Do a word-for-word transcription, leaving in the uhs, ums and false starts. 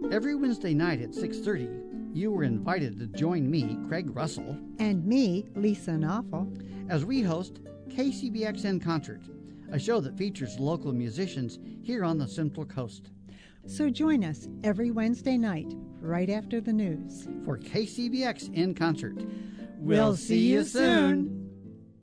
Every Wednesday night at six thirty, you are invited to join me, Craig Russell, and me, Lisa Knoffel, as we host K C B X in Concert, a show that features local musicians here on the Central Coast. So join us every Wednesday night, right after the news, for K C B X in Concert. We'll see you soon.